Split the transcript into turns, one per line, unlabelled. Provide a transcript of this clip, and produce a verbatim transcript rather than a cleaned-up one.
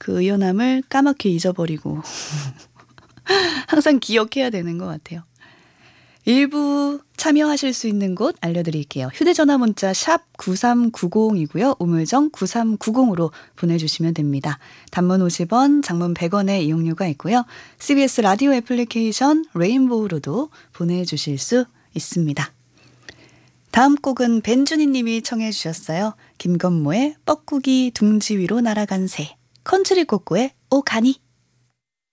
그 의연함을 까맣게 잊어버리고 항상 기억해야 되는 것 같아요. 일부 참여하실 수 있는 곳 알려드릴게요. 휴대전화 문자 샵 구삼구공이고요. 우물정 구삼구공으로 보내주시면 됩니다. 단문 오십 원, 장문 백 원의 이용료가 있고요. 씨비에스 라디오 애플리케이션 레인보우로도 보내주실 수 있습니다. 다음 곡은 벤준이 님이 청해 주셨어요. 김건모의 뻐꾸기 둥지 위로 날아간 새, 컨트리 꼬꼬의 오 가니.